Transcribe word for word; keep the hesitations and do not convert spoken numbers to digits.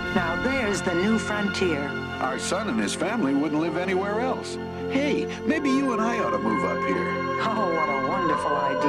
Now there's the new frontier. Our son and his family wouldn't live anywhere else. Hey, maybe you and I ought to move up here. Oh, what a wonderful idea.